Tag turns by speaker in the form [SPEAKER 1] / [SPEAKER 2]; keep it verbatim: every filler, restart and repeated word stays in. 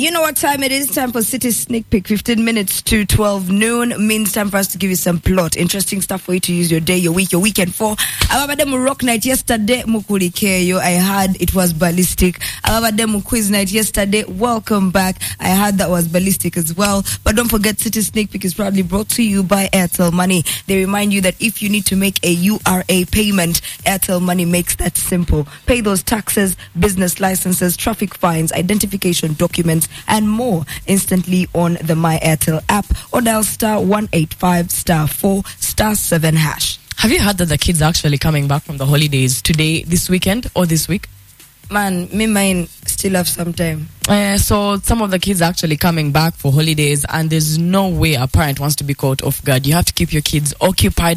[SPEAKER 1] You know what time it is? Time for City Sneak Peek. fifteen minutes to twelve noon means time for us to give you some plot. Interesting stuff for you to use your day, your week, your weekend for. Ababademu rock night yesterday, Mukulikeyo. I heard it was ballistic. Ababademu quiz night yesterday. Welcome back. I heard that was ballistic as well. But don't forget, City Sneak Peek is proudly brought to you by Airtel Money. They remind you that if you need to make a U R A payment, Airtel Money makes that simple. Pay those taxes, business licenses, traffic fines, identification documents, and more instantly on the My Airtel app or dial star one eight five star four star seven hash.
[SPEAKER 2] Have you heard that the kids are actually coming back from the holidays today, this weekend, or this week?
[SPEAKER 1] Man, me mine still have some time.
[SPEAKER 2] Uh, so some of the kids are actually coming back for holidays, and there's no way a parent wants to be caught off guard. You have to keep your kids occupied